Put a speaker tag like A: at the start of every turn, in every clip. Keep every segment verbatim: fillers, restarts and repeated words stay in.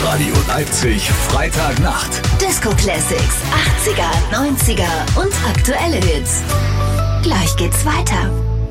A: Radio Leipzig, Freitagnacht.
B: Disco Classics, achtziger, neunziger und aktuelle Hits. Gleich geht's weiter.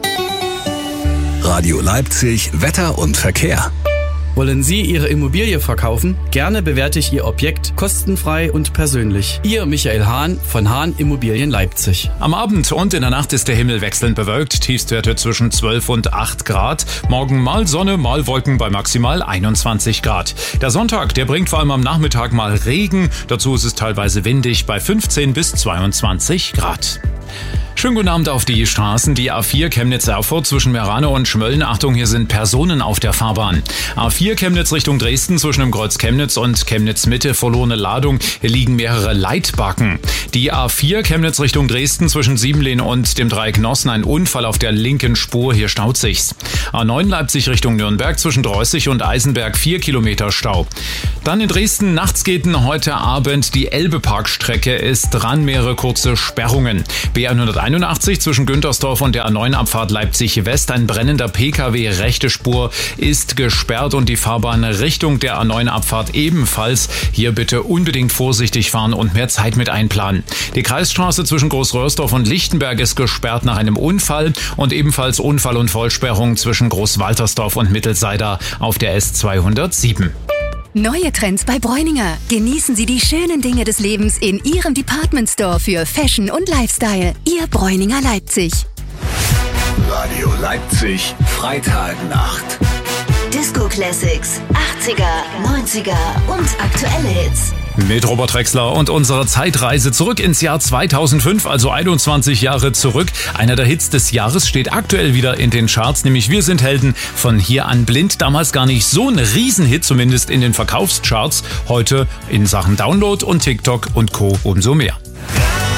A: Radio Leipzig, Wetter und Verkehr.
C: Wollen Sie Ihre Immobilie verkaufen? Gerne bewerte ich Ihr Objekt kostenfrei und persönlich. Ihr Michael Hahn von Hahn Immobilien Leipzig.
D: Am Abend und in der Nacht ist der Himmel wechselnd bewölkt. Tiefstwerte zwischen zwölf und acht Grad. Morgen mal Sonne, mal Wolken bei maximal einundzwanzig Grad. Der Sonntag, der bringt vor allem am Nachmittag mal Regen. Dazu ist es teilweise windig bei fünfzehn bis zweiundzwanzig Grad. Schönen guten Abend auf die Straßen. Die A vier Chemnitz-Erfurt zwischen Meranau und Schmölln. Achtung, hier sind Personen auf der Fahrbahn. A vier Chemnitz Richtung Dresden zwischen dem Kreuz Chemnitz und Chemnitz-Mitte. Verlorene Ladung. Hier liegen mehrere Leitbacken. Die A vier Chemnitz Richtung Dresden zwischen Siebenlehn und dem Dreieck Nossen. Ein Unfall auf der linken Spur. Hier staut sich's. A neun Leipzig Richtung Nürnberg zwischen Dreußig und Eisenberg. Vier Kilometer Stau. Dann in Dresden Nachtsgeten heute Abend. Die Elbe-Park-Strecke ist dran. Mehrere kurze Sperrungen. B hunderteinundachtzig zwischen Güntersdorf und der A neun Abfahrt Leipzig West. Ein brennender P K W, rechte Spur ist gesperrt und die Fahrbahn Richtung der A neun Abfahrt ebenfalls. Hier bitte unbedingt vorsichtig fahren und mehr Zeit mit einplanen. Die Kreisstraße zwischen Großröhrsdorf und Lichtenberg ist gesperrt nach einem Unfall und ebenfalls Unfall und Vollsperrung zwischen Großwaltersdorf und Mittelseida auf der S zweihundertsieben.
E: Neue Trends bei Bräuninger. Genießen Sie die schönen Dinge des Lebens in Ihrem Department Store für Fashion und Lifestyle. Ihr Bräuninger Leipzig.
A: Radio Leipzig, Freitagnacht.
B: Disco Classics, achtziger, neunziger und aktuelle Hits.
D: Mit Robert Drexler und unserer Zeitreise zurück ins Jahr zweitausendfünf, also einundzwanzig Jahre zurück. Einer der Hits des Jahres steht aktuell wieder in den Charts, nämlich Wir sind Helden von Hier an Blind. Damals gar nicht so ein Riesenhit, zumindest in den Verkaufscharts. Heute in Sachen Download und TikTok und Co. umso mehr.